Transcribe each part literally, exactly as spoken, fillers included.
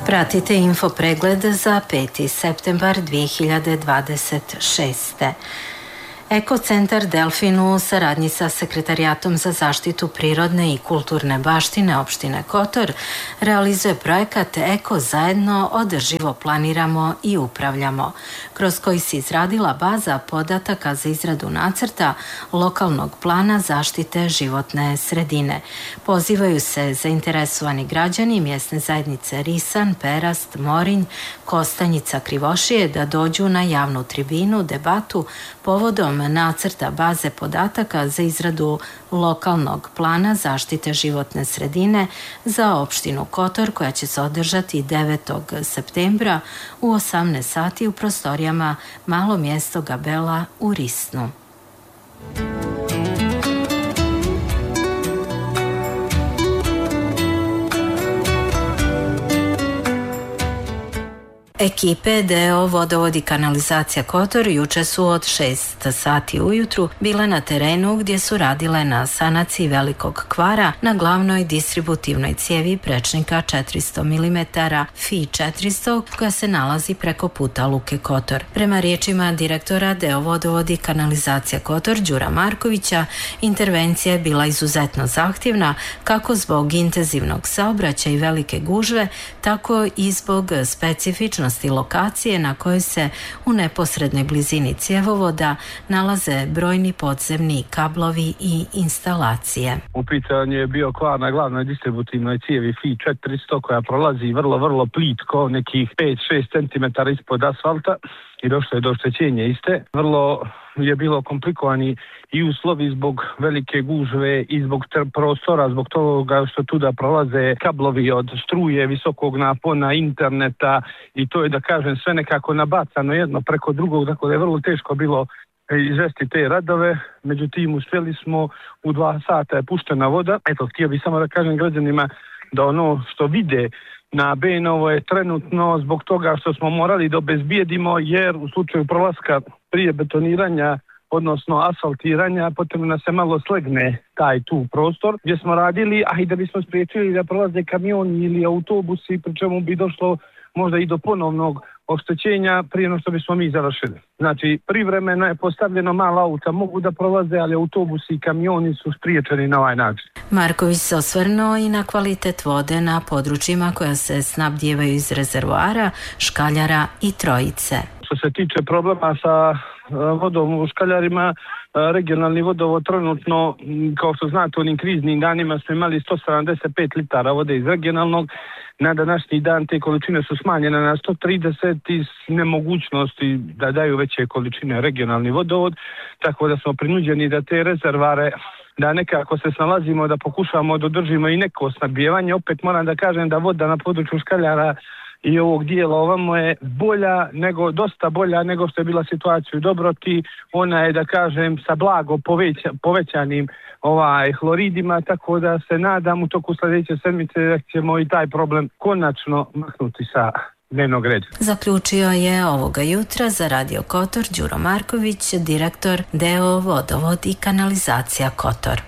Pratite info pregled za peti septembar dvije hiljade dvadeset šeste. Ekocentar Delfin u saradnji sa Sekretarijatom za zaštitu prirodne i kulturne baštine opštine Kotor realizuje projekat Eko zajedno održivo planiramo i upravljamo, kroz koji se izradila baza podataka za izradu nacrta lokalnog plana zaštite životne sredine. Pozivaju se zainteresovani građani mjesne zajednice Risan, Perast, Morinj, Kostanjica, Krivošije da dođu na javnu tribinu, debatu povodom nacrta baze podataka za izradu lokalnog plana zaštite životne sredine za opštinu Kotor, koja će se održati devetog septembra u osamnaest sati u prostorijama Malo mjesto Gabela u Risnu. Ekipe D O Vodovod i kanalizacija Kotor juče su od šest sati ujutru bile na terenu gdje su radile na sanaciji velikog kvara na glavnoj distributivnoj cijevi prečnika četiristo milimetara F I četiristo koja se nalazi preko puta Luke Kotor. Prema riječima direktora D O Vodovod i kanalizacija Kotor Đura Markovića, intervencija je bila izuzetno zahtjevna kako zbog intenzivnog saobraćaja i velike gužve, tako i zbog specifičnosti lokacije na kojoj se u neposrednoj blizini cjevovoda nalaze brojni podzemni kablovi i instalacije. U pitanju je bio kvar na glavnoj distributivnoj cijevi F I četiristo koja prolazi vrlo, vrlo plitko, nekih pet do šest centimetara ispod asfalta i došlo je do oštećenja iste. Vrlo je bilo komplikovani i uslovi zbog velike gužve i zbog prostora, zbog toga što tuda prolaze kablovi od struje, visokog napona, interneta i to je, da kažem, sve nekako nabacano jedno preko drugog, tako da je vrlo teško bilo izvesti te radove. Međutim, uspjeli smo, u dva sata je puštena voda. Eto, htio bih samo da kažem građanima da ono što vide na Benovo je trenutno zbog toga što smo morali da obezbijedimo, jer u slučaju prolaska prije betoniranja, odnosno asfaltiranja, potrebno da se malo slegne taj tu prostor gdje smo radili, a i da bismo spriječili da prolaze kamioni ili autobusi, pri čemu bi došlo možda i do ponovnog oštećenja prije no što bismo mi završili. Znači, privremeno je postavljeno mala auta, mogu da prolaze, ali autobusi i kamioni su spriječeni na ovaj način. Marković se osvrnuo i na kvalitet vode na područjima koja se snabdijevaju iz rezervoara, Škaljara i Trojice. Što se tiče problema sa vodom u Škaljarima, regionalni vodovod trenutno, kao što znate, u onim kriznim danima smo imali sto sedamdeset pet litara vode iz regionalnog. Na današnji dan te količine su smanjene na sto trideset iz nemogućnosti da daju veće količine regionalni vodovod, tako da smo prinuđeni da te rezervare, da nekako se snalazimo, da pokušamo da održimo i neko snabdijevanje. Opet moram da kažem da voda na području Škaljara i ovog dijela ovamo je bolja nego, dosta bolja nego što je bila situacija u Dobroti. Ona je, da kažem, sa blago poveća, povećanim ovaj hloridima, tako da se nadam u toku sljedeće sedmice da ćemo i taj problem konačno maknuti sa dnevnog reda. Zaključio je ovoga jutra za Radio Kotor Đuro Marković, direktor D O Vodovod i kanalizacija Kotor.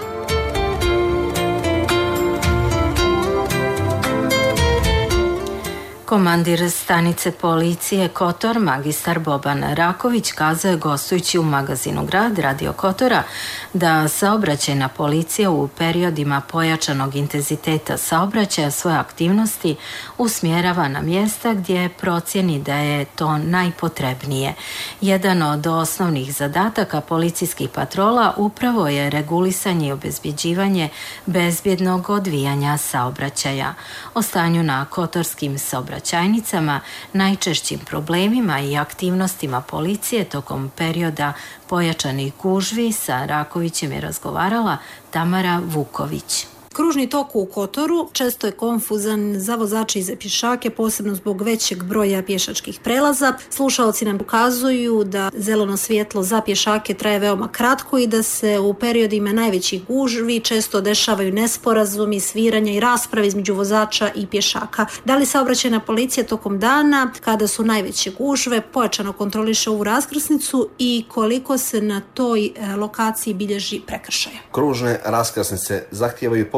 Komandir stanice policije Kotor, magistar Boban Raković, kazao je gostujući u magazinu Grad Radio Kotora da saobraćajna policija u periodima pojačanog intenziteta saobraćaja svoje aktivnosti usmjerava na mjesta gdje procjeni da je to najpotrebnije. Jedan od osnovnih zadataka policijskih patrola upravo je regulisanje i obezbjeđivanje bezbjednog odvijanja saobraćaja. O stanju na kotorskim saobraćajnicama, najčešćim problemima i aktivnostima policije tokom perioda pojačanih gužvi sa Rakovićem je razgovarala Tamara Vuković. Kružni tok u Kotoru često je konfuzan za vozače i za pješake, posebno zbog većeg broja pješačkih prelaza. Slušaoci nam ukazuju da zeleno svjetlo za pješake traje veoma kratko i da se u periodima najvećih gužvi često dešavaju nesporazumi, sviranja i rasprave između vozača i pješaka. Da li saobraćajna policija tokom dana, kada su najveće gužve, pojačano kontroliše ovu raskrsnicu i koliko se na toj lokaciji bilježi prekršaja? Kružne raskrsnice zahtijevaju povećanje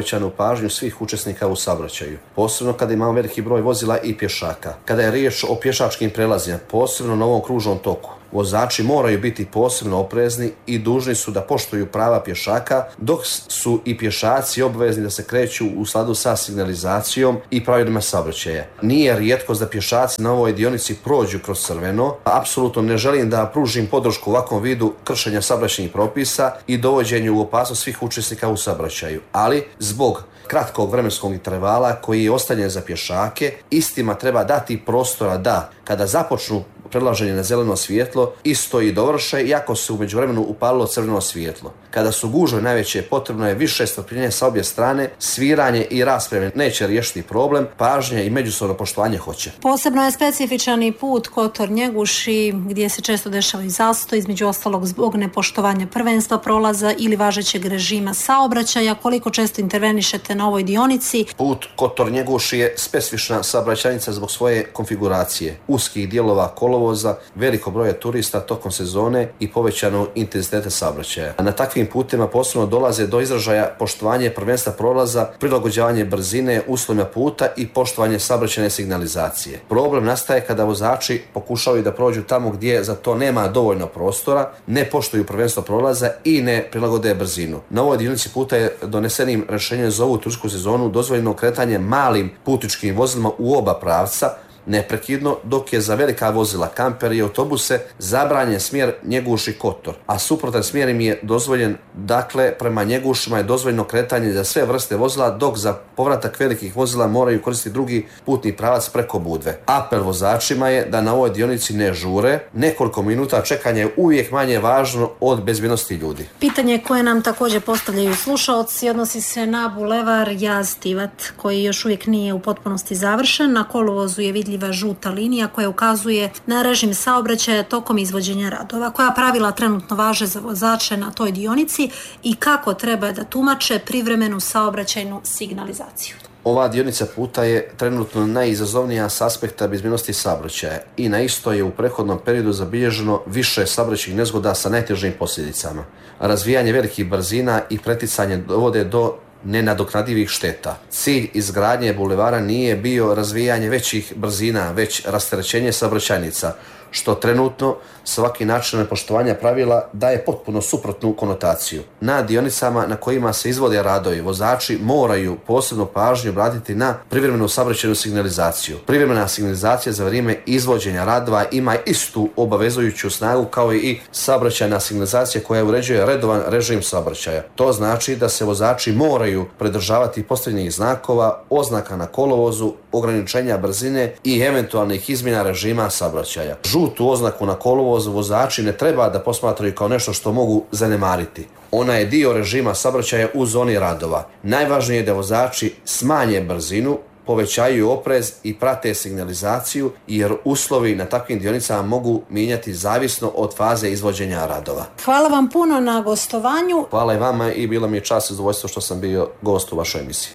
povećanu pažnju svih učesnika u saobraćaju, posebno kada imamo veliki broj vozila i pješaka. Kada je riječ o pješačkim prelazima, posebno na ovom kružnom toku, vozači moraju biti posebno oprezni i dužni su da poštuju prava pješaka, dok su i pješaci obvezni da se kreću u skladu sa signalizacijom i pravilima saobraćaja. Nije rijetkost da pješaci na ovoj dionici prođu kroz crveno. Apsolutno ne želim da pružim podršku ovakvom vidu kršenja saobraćajnih propisa i dovođenju u opasnost svih učesnika u saobraćaju, ali zbog kratkog vremenskog intervala koji je ostavljen za pješake, istima treba dati prostora da, kada započnu prelaženje na zeleno svjetlo, isto i dovrše, iako se u međuvremenu upalilo crveno svjetlo. Kada su gužve najveće, potrebno je više strpljenja sa obje strane, sviranje i rasprave neće riješiti problem, pažnje i međusobno poštovanje hoće. Posebno je specifičan i put Kotor-Njeguši, gdje se često dešavaju zastoj, između ostalog zbog nepoštovanja prvenstva prolaza ili važećeg režima saobraćaja. Koliko često intervenišete na ovoj dionici? Put Kotor-Njeguši je specifična saobraćajnica zbog svoje konfiguracije, uskih dijelova kolovoza, veliko broja turista tokom sezone i povećanog intenziteta saobraćaja. Na takvim putima posebno dolaze do izražaja poštovanje prvenstva prolaza, prilagođavanje brzine uslovima puta i poštovanje saobraćajne signalizacije. Problem nastaje kada vozači pokušavaju da prođu tamo gdje za to nema dovoljno prostora, ne poštuju prvenstvo prolaza i ne prilagode brzinu. Na ovoj dionici puta je donesenim rješenjem za ovu turističku sezonu dozvoljeno kretanje malim putničkim vozilima u oba pravca, neprekidno, dok je za velika vozila, kampere i autobuse zabranjen smjer Njeguši-Kotor, a suprotan smjer im je dozvoljen. Dakle, prema Njegušima je dozvoljeno kretanje za sve vrste vozila, dok za povratak velikih vozila moraju koristiti drugi putni pravac preko Budve. Apel vozačima je da na ovoj dionici ne žure. Nekoliko minuta čekanja je uvijek manje važno od bezbjednosti ljudi. Pitanje koje nam također postavljaju slušaoci odnosi se na bulevar Jaz-Tivat, koji još uvijek nije u potpunosti završen. Na kolovozu je vidljiv žuta linija koja ukazuje na režim saobraćaja tokom izvođenja radova. Koja pravila trenutno važe za vozače na toj dionici i kako treba da tumače privremenu saobraćajnu signalizaciju? Ova dionica puta je trenutno najizazovnija s aspekta bezbjednosti saobraćaja i na isto je u prethodnom periodu zabilježeno više saobraćajnih nezgoda sa najtežim posljedicama. Razvijanje velikih brzina i preticanje dovode do nenadoknadivih šteta. Cilj izgradnje bulevara nije bio razvijanje većih brzina, već rasterećenje saobraćajnica, što trenutno svaki način nepoštovanja pravila daje potpuno suprotnu konotaciju. Na dionicama na kojima se izvode radovi, vozači moraju posebnu pažnju obratiti na privremenu saobraćajnu signalizaciju. Privremena signalizacija za vrijeme izvođenja radova ima istu obavezujuću snagu kao i saobraćajna signalizacija koja uređuje redovan režim saobraćaja. To znači da se vozači moraju pridržavati postavljenih znakova, oznaka na kolovozu, ograničenja brzine i eventualnih izmjena režima saobraćaja. Žutu oznaku na kolovozu vozači ne treba da posmatraju kao nešto što mogu zanemariti. Ona je dio režima saobraćaja u zoni radova. Najvažnije je da vozači smanje brzinu, povećaju oprez i prate signalizaciju, jer uslovi na takvim dionicama mogu mijenjati zavisno od faze izvođenja radova. Hvala vam puno na gostovanju. Hvala i vama i bilo mi je čast i zadovoljstvo što sam bio gost u vašoj emisiji.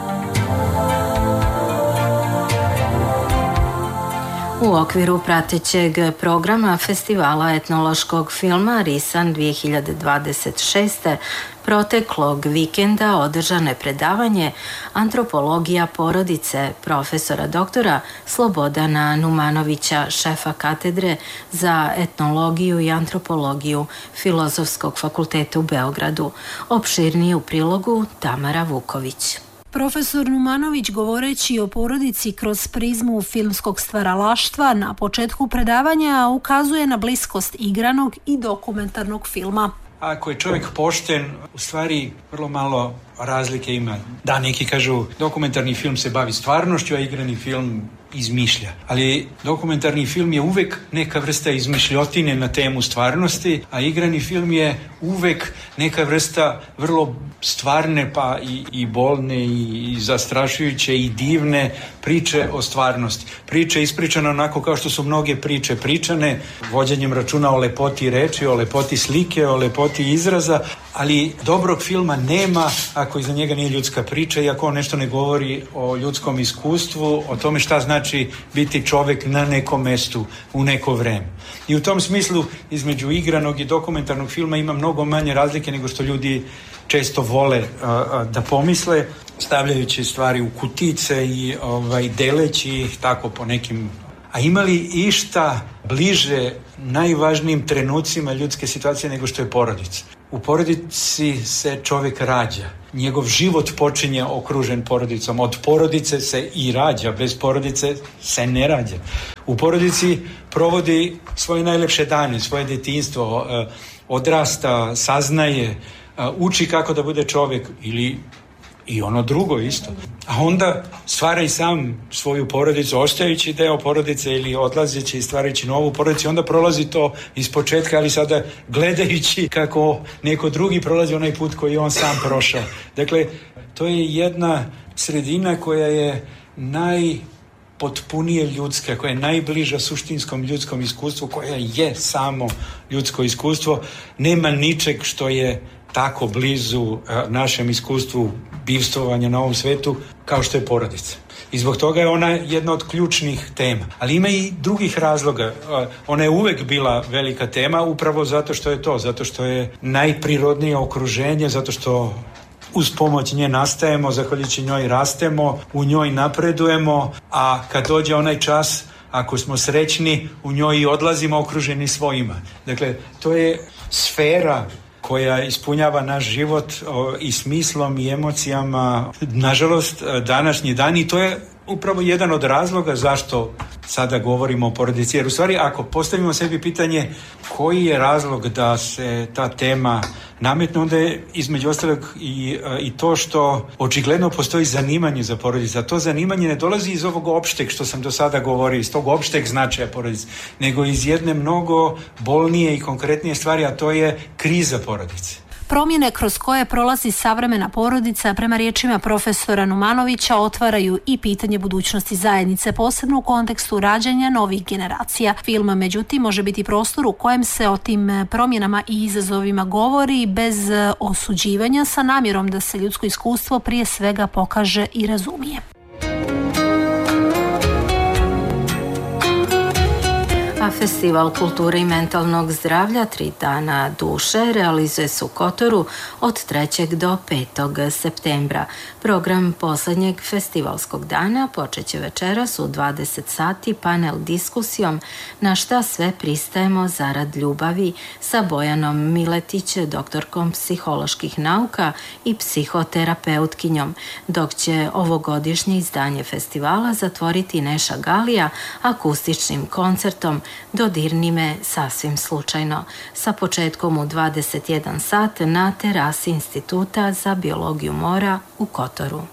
U okviru pratećeg programa Festivala etnološkog filma Risan dvije hiljade dvadeset šeste proteklog vikenda održano je predavanje Antropologija porodice profesora doktora Slobodana Numanovića, šefa katedre za etnologiju i antropologiju Filozofskog fakulteta u Beogradu. Opširnije u prilogu Tamara Vuković. Profesor Numanović, govoreći o porodici kroz prizmu filmskog stvaralaštva, na početku predavanja ukazuje na bliskost igranog i dokumentarnog filma. Ako je čovjek pošten, u stvari vrlo malo razlike ima. Da, neki kažu dokumentarni film se bavi stvarnošću, a igrani film izmišlja. Ali dokumentarni film je uvek neka vrsta izmišljotine na temu stvarnosti, a igrani film je uvek neka vrsta vrlo stvarne, pa i, i bolne i, i zastrašujuće i divne priče o stvarnosti. Priče ispričane onako kao što su mnoge priče pričane, vođenjem računa o lepoti reči, o lepoti slike, o lepoti izraza, ali dobrog filma nema ako iza njega nije ljudska priča i ako on nešto ne govori o ljudskom iskustvu, o tome šta znači biti čovjek na nekom mestu u neko vreme. I u tom smislu između igranog i dokumentarnog filma ima mnogo manje razlike nego što ljudi često vole a, a, da pomisle, stavljajući stvari u kutice i ovaj, deleći ih tako po nekim. A ima li išta bliže najvažnijim trenucima ljudske situacije nego što je porodica? U porodici se čovjek rađa. Njegov život počinje okružen porodicom. Od porodice se i rađa. Bez porodice se ne rađa. U porodici provodi svoje najlepše dane, svoje djetinjstvo, odrasta, saznaje, uči kako da bude čovjek ili i ono drugo isto. A onda stvara i sam svoju porodicu, ostajući deo porodice ili odlazeći i stvarajući novu porodicu. Onda prolazi to iz početka, ali sada gledajući kako neko drugi prolazi onaj put koji on sam prošao. Dakle, to je jedna sredina koja je najpotpunije ljudska, koja je najbliža suštinskom ljudskom iskustvu, koja je samo ljudsko iskustvo. Nema ničeg što je tako blizu našem iskustvu bivstvovanja na ovom svetu kao što je porodica. I zbog toga je ona jedna od ključnih tema. Ali ima i drugih razloga. Ona je uvek bila velika tema upravo zato što je to, zato što je najprirodnije okruženje, zato što uz pomoć nje nastajemo, zahvaljujući njoj rastemo, u njoj napredujemo, a kad dođe onaj čas, ako smo srećni, u njoj i odlazimo okruženi svojima. Dakle, to je sfera koja ispunjava naš život o, i smislom i emocijama. Nažalost, današnji dan, i to je upravo jedan od razloga zašto sada govorimo o porodici. Jer u stvari, ako postavimo sebi pitanje koji je razlog da se ta tema nametne, onda je između ostalog i, i to što očigledno postoji zanimanje za porodicu. A to zanimanje ne dolazi iz ovog opšteg što sam do sada govorio, iz tog opšteg značaja porodice, nego iz jedne mnogo bolnije i konkretnije stvari, a to je kriza porodice. Promjene kroz koje prolazi savremena porodica, prema riječima profesora Numanovića, otvaraju i pitanje budućnosti zajednice, posebno u kontekstu rađanja novih generacija. Film, međutim, može biti prostor u kojem se o tim promjenama i izazovima govori bez osuđivanja, sa namjerom da se ljudsko iskustvo prije svega pokaže i razumije. A Festival kulture i mentalnog zdravlja Tri dana duše realizuje se u Kotoru od trećeg do petog septembra. Program poslednjeg festivalskog dana počeće večeras u dvadeset sati panel diskusijom Na šta sve pristajemo zarad ljubavi sa Bojanom Miletić, doktorkom psiholoških nauka i psihoterapeutkinjom, dok će ovogodišnje izdanje festivala zatvoriti Neša Galija akustičnim koncertom Dodirni me sasvim slučajno, sa početkom u dvadeset jedan sat na terasi Instituta za biologiju mora u Kotoru.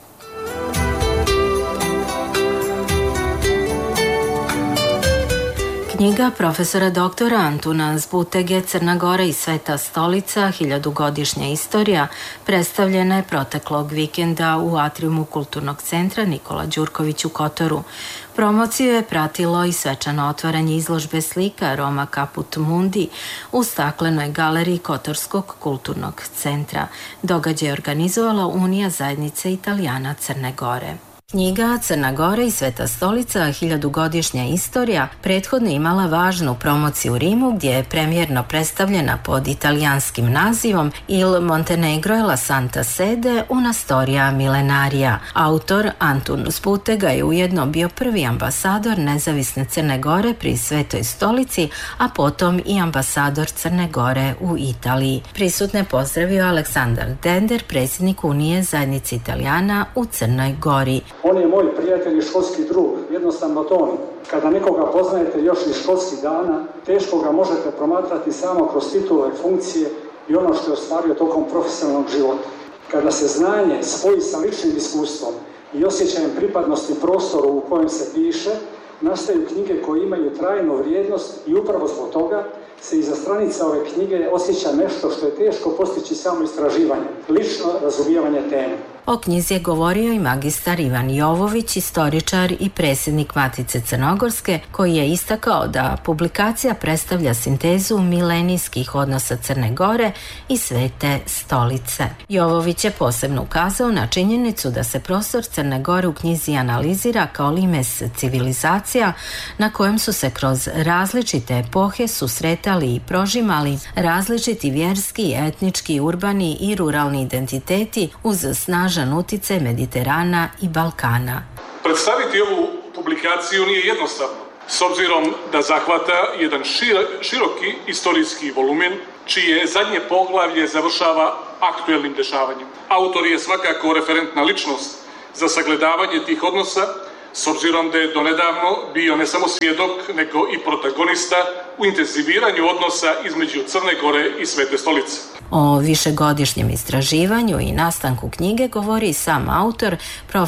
Knjiga profesora doktora Antuna Zbutege Crna Gora i Sveta stolica, hiljadugodišnja istorija, predstavljena je proteklog vikenda u atriumu Kulturnog centra Nikola Đurković u Kotoru. Promociju je pratilo i svečano otvaranje izložbe slika Roma Caput Mundi u staklenoj galeriji Kotorskog kulturnog centra. Događaj je organizovala Unija zajednice Italijana Crne Gore. Knjiga Crna Gora i Sveta stolica, hiljadugodišnja istorija, prethodno imala važnu promociju u Rimu, gdje je premijerno predstavljena pod italijanskim nazivom Il Montenegro e la Santa Sede una storia millenaria. Autor Antun Zbutega je ujedno bio prvi ambasador nezavisne Crne Gore pri Svetoj stolici, a potom i ambasador Crne Gore u Italiji. Prisutne pozdravio Aleksandar Dender, predsjednik Unije zajednice Italijana u Crnoj Gori. On je moj prijatelj i školski drug, jednostavno to. Kada nekoga poznajete još iz školskih dana, teško ga možete promatrati samo kroz titule, funkcije i ono što je ostvario tokom profesionalnog života. Kada se znanje spoji sa ličnim iskustvom i osjećajem pripadnosti prostoru u kojem se piše, nastaju knjige koje imaju trajnu vrijednost i upravo zbog toga se iza stranica ove knjige osjeća nešto što je teško postići samo istraživanje, lično razumijevanje teme. O knjizi je govorio i magistar Ivan Jovović, istoričar i predsjednik Matice Crnogorske, koji je istakao da publikacija predstavlja sintezu milenijskih odnosa Crne Gore i Svete stolice. Jovović je posebno ukazao na činjenicu da se prostor Crne Gore u knjizi analizira kao limes civilizacija na kojem su se kroz različite epohe susretali i prožimali različiti vjerski, etnički, urbani i ruralni identiteti uz snažan uticaj Mediterana i Balkana. Predstaviti ovu publikaciju nije jednostavno, s obzirom da zahvata jedan široki istorijski volumen, čije zadnje poglavlje završava aktuelnim dešavanjem. Autor je svakako referentna ličnost za sagledavanje tih odnosa, s obzirom da je donedavno bio ne samo svjedok, nego i protagonista u intenziviranju odnosa između Crne Gore i Svete stolice. O višegodišnjem istraživanju i nastanku knjige govori sam autor, profesor